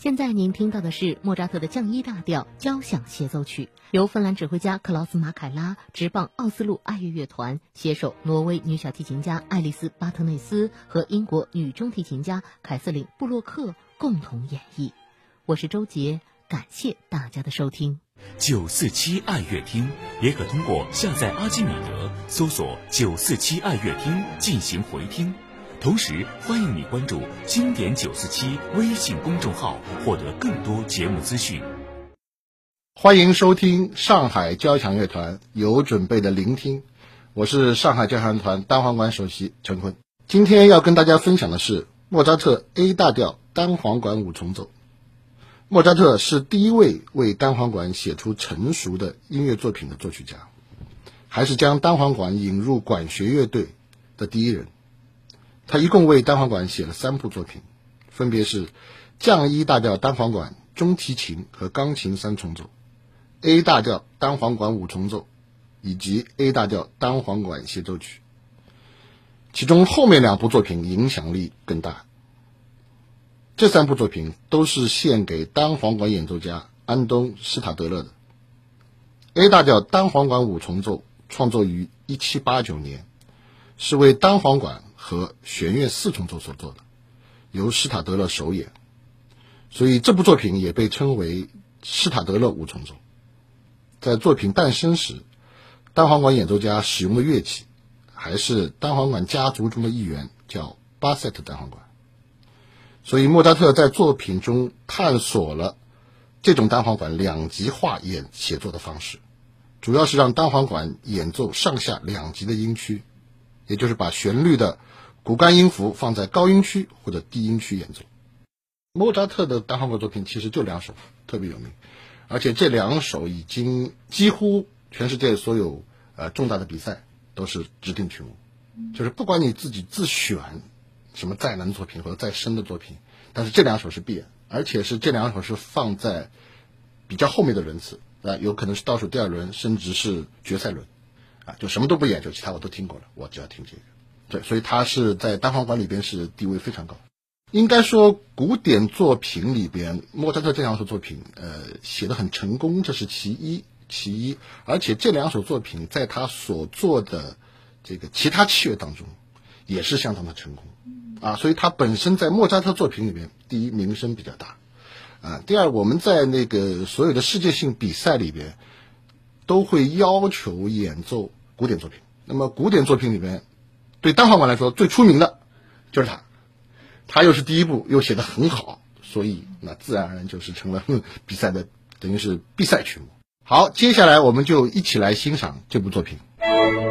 现在您听到的是莫扎特的降一大调交响协奏曲，由芬兰指挥家克劳斯·马凯拉、职棒奥斯陆爱乐乐团携手挪威女小提琴家爱丽丝·巴特内斯和英国女中提琴家凯瑟琳·布洛克共同演绎。我是周杰，感谢大家的收听。 947爱乐厅也可通过下载阿基米德搜索947爱乐厅进行回听。同时欢迎你关注经典947微信公众号，获得更多节目资讯。 欢迎收听上海交响乐团有准备的聆听，我是上海交响乐团单簧管首席陈坤。今天要跟大家分享的是莫扎特 A 大调单簧管五重奏。莫扎特是第一位为单簧管写出成熟的音乐作品的作曲家，还是将单簧管引入管弦乐队的第一人。他一共为单簧管写了3部作品，分别是降一大调单簧管中提琴和钢琴3重奏、A 大调单簧管5重奏以及 A 大调单簧管协奏曲。其中后面2部作品影响力更大。这3部作品都是献给单簧管演奏家安东·施塔德勒的。A 大调单簧管5重奏创作于1789年，是为单簧管和弦乐4重奏所做的，由施塔德勒首演，所以这部作品也被称为施塔德勒5重奏。在作品诞生时，单簧管演奏家使用的乐器还是单簧管家族中的一员，叫巴塞特单簧管。所以莫扎特在作品中探索了这种单簧管2级化写作的方式，主要是让单簧管演奏上下2级的音区，也就是把旋律的骨干音符放在高音区或者低音区演奏。莫扎特的单簧管作品其实就2首特别有名，而且这2首已经几乎全世界所有重大的比赛都是指定曲目，就是不管你自己自选什么再难作品或者再深的作品，但是这2首是必然，而且是这2首是放在比较后面的轮次，有可能是倒数第2轮，甚至是决赛轮，就什么都不演，就其他我都听过了，我只要听这个。对，所以他是在单簧管里边是地位非常高。应该说古典作品里边莫扎特这2首作品写得很成功，这是其一，而且这2首作品在他所做的这个其他器乐当中也是相当的成功所以他本身在莫扎特作品里边，第一名声比较大第二我们在那个所有的世界性比赛里边都会要求演奏古典作品。那么古典作品里边对单簧管来说最出名的就是他又是第一部，又写得很好，所以那自然而然就是成了比赛的等于是必赛曲目。好，接下来我们就一起来欣赏这部作品。